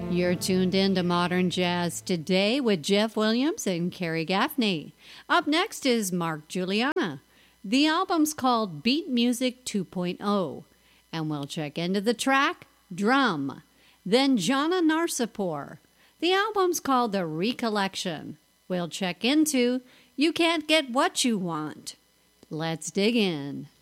You're tuned in to Modern Jazz Today with Jeff Williams and Carrie Gaffney. Up next is Mark Juliana. The album's called Beat Music 2.0, and we'll check into the track Drum. Then Jana Narsapur. The album's called The Recollection. We'll check into You Can't Get What You Want. Let's dig in.